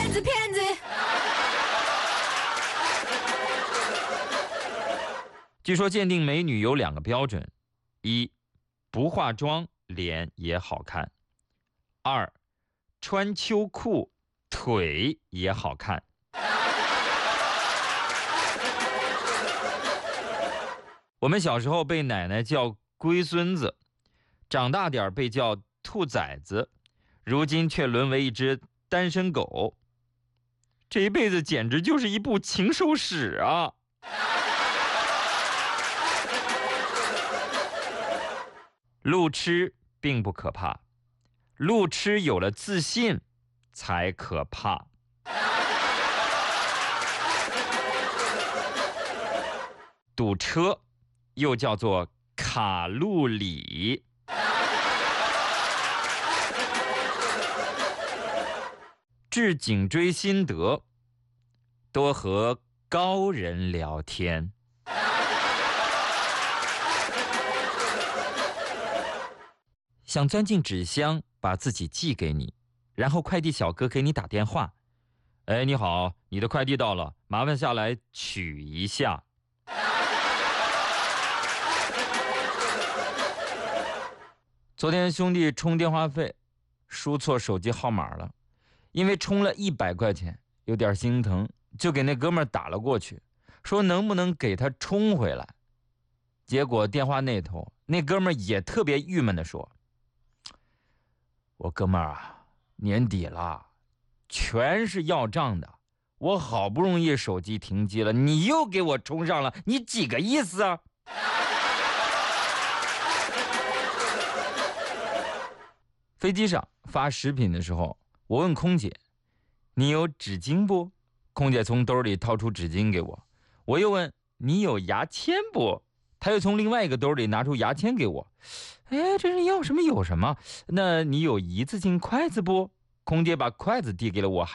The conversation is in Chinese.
骗子，骗子！ 据说鉴定美女有2个标准：一，不化妆脸也好看；二，穿秋裤腿也好看。我们小时候被奶奶叫龟孙子，长大点被叫兔崽子，如今却沦为一只单身狗。这一辈子简直就是一部禽兽史啊！路痴并不可怕，路痴有了自信才可怕。堵车又叫做卡路里。治颈椎心得，多和高人聊天。想钻进纸箱把自己寄给你，然后快递小哥给你打电话，哎，你好，你的快递到了，麻烦下来取一下。昨天兄弟充电话费输错手机号码了，因为充了100块钱，有点心疼，就给那哥们儿打了过去，说能不能给他充回来。结果电话那头那哥们儿也特别郁闷地说，我哥们儿啊，年底了，全是要账的，我好不容易手机停机了，你又给我充上了，你几个意思啊？飞机上发食品的时候，我问空姐，你有纸巾不？空姐从兜里掏出纸巾给我。我又问，你有牙签不？她又从另外一个兜里拿出牙签给我。哎，这是要什么有什么。那你有一次性筷子不？空姐把筷子递给了我，